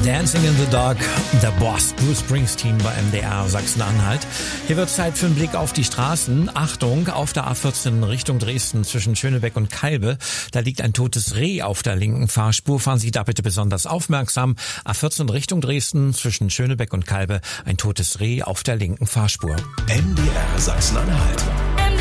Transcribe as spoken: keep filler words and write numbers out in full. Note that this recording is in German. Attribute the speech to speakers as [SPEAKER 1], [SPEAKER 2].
[SPEAKER 1] Dancing in the Dark, der Boss, Bruce Springsteen bei M D R Sachsen-Anhalt. Hier wird Zeit für einen Blick auf die Straßen. Achtung, auf der A vierzehn Richtung Dresden zwischen Schönebeck und Calbe. Da liegt ein totes Reh auf der linken Fahrspur. Fahren Sie da bitte besonders aufmerksam. A vierzehn Richtung Dresden zwischen Schönebeck und Calbe. Ein totes Reh auf der linken Fahrspur.
[SPEAKER 2] M D R Sachsen-Anhalt.